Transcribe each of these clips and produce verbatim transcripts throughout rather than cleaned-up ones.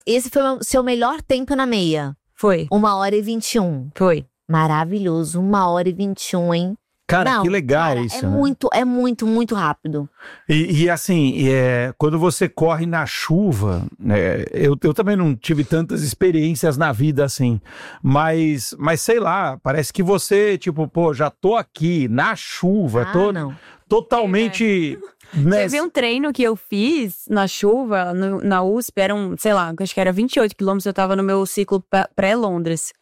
Esse foi o seu melhor tempo na meia? Foi. Uma hora e vinte e um. Foi. Maravilhoso. Uma hora e vinte e um, hein? Cara, Não, que legal cara, isso, é né? muito, é muito, muito rápido. E, e assim, é, quando você corre na chuva, né, eu, eu também não tive tantas experiências na vida assim, mas, mas sei lá, parece que você, tipo, pô, já tô aqui na chuva, Ah, tô não. totalmente... né, Teve um treino que eu fiz na chuva, no- na U S P, eram, sei lá, acho que era vinte e oito quilômetros, eu tava no meu ciclo pa- pré-Londres.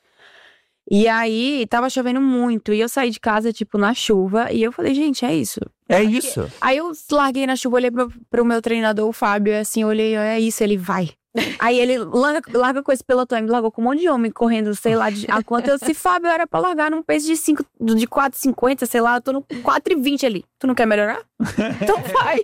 E aí, tava chovendo muito, e eu saí de casa, tipo, na chuva, e eu falei, gente, é isso. é isso. Aí eu larguei na chuva, olhei pro, pro meu treinador, o Fábio, e assim, eu olhei, é isso, ele vai. Aí ele larga, larga com esse pelotão, ele largou com um monte de homem correndo, sei lá, de, a quanto eu disse, Fábio, era pra largar num pace de, cinco, de quatro e cinquenta, sei lá, eu tô no quatro e vinte ali. Tu não quer melhorar? Então vai.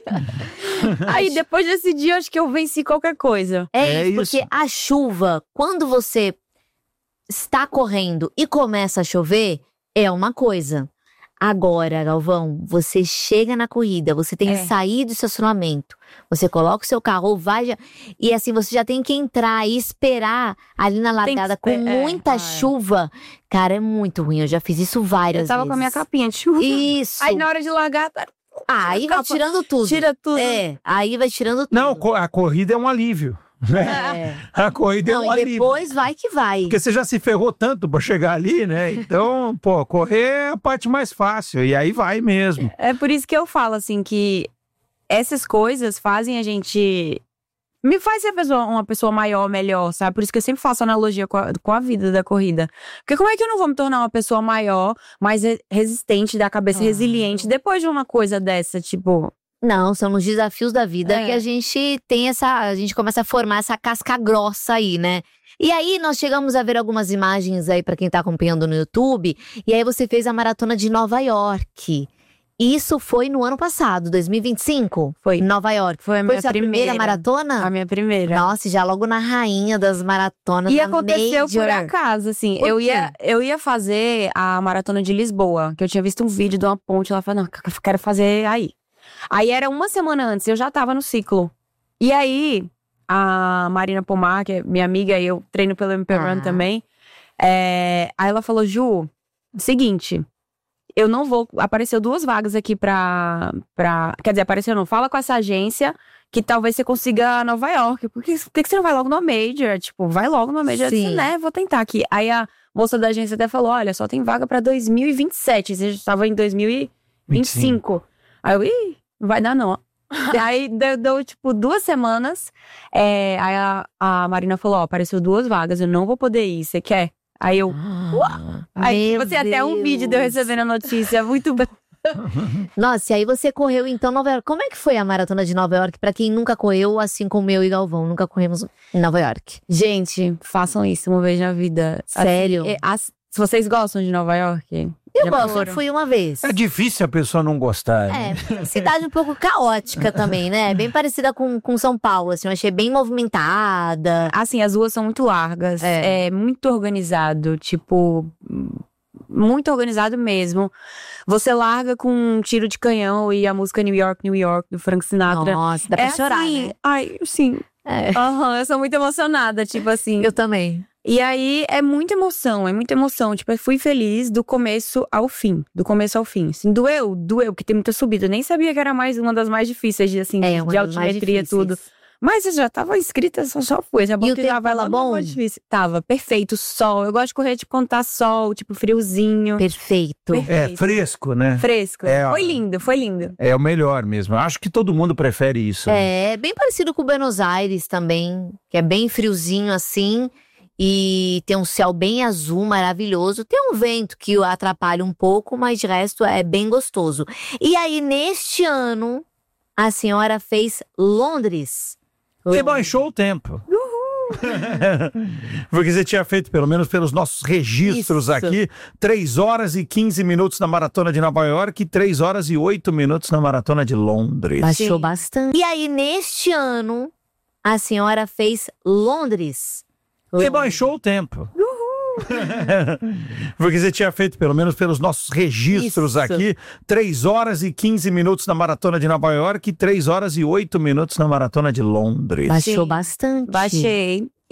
Aí depois desse dia, eu acho que eu venci qualquer coisa. É, É isso, isso. porque a chuva, quando você está correndo e começa a chover, é uma coisa. Agora, Galvão, você chega na corrida, você tem É. que sair do estacionamento, você coloca o seu carro ou vai já, e assim, você já tem que entrar e esperar ali na Tem que largada com esper- é, muita ah, é. chuva. Cara, é muito ruim, eu já fiz isso várias Eu tava vezes. com a minha capinha de chuva. Isso. Aí na hora de largar, tá- Ah, aí vai capa- tirando tudo. tira tudo. É, aí vai tirando tudo. Não, co- a corrida é um alívio. Né? É. A corrida é Não, um e alívio. depois vai que vai. Porque você já se ferrou tanto pra chegar ali, né? Então, pô, correr é a parte mais fácil. E aí vai mesmo. É por isso que eu falo, assim, que essas coisas fazem a gente... Me faz ser pessoa- uma pessoa maior, melhor, sabe? Por isso que eu sempre faço analogia com a, com a vida da corrida. Porque como é que eu não vou me tornar uma pessoa maior, mais re- resistente, da cabeça Ah. resiliente, depois de uma coisa dessa, tipo... Não, são nos desafios da vida É. que a gente tem essa. A gente começa a formar essa casca grossa aí, né? E aí, nós chegamos a ver algumas imagens aí pra quem tá acompanhando no YouTube. E aí, você fez a maratona de Nova York. Isso foi no ano passado, dois mil e vinte e cinco? Foi. Nova York. Foi a minha sua primeira, primeira. maratona? A minha primeira. Nossa, já logo na rainha das maratonas. E na aconteceu por Major. acaso, assim. Por Eu quê? ia, eu ia fazer a maratona de Lisboa, que eu tinha visto um vídeo de uma ponte lá, falei, não, eu quero fazer aí. Aí era uma semana antes, eu já tava no ciclo. E aí, a Marina Pomar, que é minha amiga, e eu treino pelo M P Run Ah. também. é, aí ela falou, Ju, seguinte, eu não vou. Apareceu duas vagas aqui pra. pra quer dizer, apareceu não. Fala com essa agência que talvez você consiga Nova York. Por que, por que você não vai logo no Major? Tipo, vai logo no Major. Eu disse, Sim. né? Vou tentar aqui. Aí a moça da agência até falou: olha, só tem vaga pra dois mil e vinte e sete. Você já estava em dois mil e vinte e cinco. Aí eu, ih, não vai dar não. Aí deu, deu, tipo, duas semanas. é, aí a, a Marina falou: ó, apareceu duas vagas, eu não vou poder ir. Você quer? Aí eu. Ah, Aí meu você até um vídeo de eu Deus. recebendo a notícia. Muito bom. Nossa, e aí você correu então Nova York. Como é que foi a maratona de Nova York? Pra quem nunca correu, assim como eu e Galvão, nunca corremos em Nova York. Gente, façam isso uma vez na vida. Sério? Assim, é, as- se vocês gostam de Nova York? Eu já gosto, eu foram? fui uma vez. É difícil a pessoa não gostar. né? É, cidade um pouco caótica também, né? Bem parecida com, com São Paulo, assim, eu achei bem movimentada. Assim, as ruas são muito largas. É. É, muito organizado. Tipo, muito organizado mesmo. Você larga com um tiro de canhão e a música New York, New York, do Frank Sinatra. Nossa, dá pra é chorar, assim, né? ai, sim. É. Aham, eu sou muito emocionada, tipo assim. Eu também. E aí, é muita emoção, é muita emoção. Tipo, eu fui feliz do começo ao fim. Do começo ao fim. Assim, doeu, doeu, porque tem muita subida. Eu nem sabia que era mais uma das mais difíceis, de, assim, É, de uma das mais altimetria e difíceis. tudo. Mas eu já tava inscrita, só, só foi. Já E o botei lá, tempo vai tava lá, bom? não é difícil. Tava, perfeito, sol. Eu gosto de correr, tipo, quando tá sol, tipo, friozinho. Perfeito. É fresco, né? Fresco. É, ó. Foi lindo, foi lindo. É o melhor mesmo. Eu acho que todo mundo prefere isso. né? É, bem parecido com Buenos Aires também, que é bem friozinho assim. E tem um céu bem azul, maravilhoso. Tem um vento que o atrapalha um pouco, mas de resto é bem gostoso. E aí, neste ano, a senhora fez Londres. Você baixou o tempo. Porque você tinha feito, pelo menos pelos nossos registros Isso. aqui, três horas e quinze minutos na Maratona de Nova York e três horas e oito minutos na Maratona de Londres. Baixou Sim. bastante. E aí, neste ano, a senhora fez Londres. Você baixou o tempo. Porque você tinha feito, pelo menos pelos nossos registros Isso. aqui, três horas e quinze minutos na Maratona de Nova York e três horas e oito minutos na Maratona de Londres. Baixou Sim. bastante. Baixei.